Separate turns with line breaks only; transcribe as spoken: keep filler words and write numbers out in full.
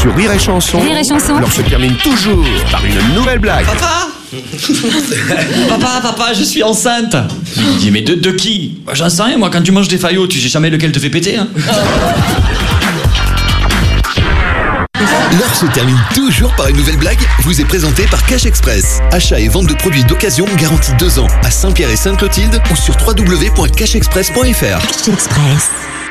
Sur Rire et Chanson,
Rire et Chanson.
l'heure se termine toujours par une nouvelle blague.
Papa Papa, papa, je suis enceinte. Il dit, mais de, de qui? Bah, j'en sais rien, moi, quand tu manges des faillots, tu sais jamais lequel te fait péter, hein.
L'heure se termine toujours par une nouvelle blague, vous est présentée par Cash Express. Achat et vente de produits d'occasion garantis deux ans à Saint-Pierre et Sainte-Clotilde ou sur w w w point cash express point f r.
Cash Express.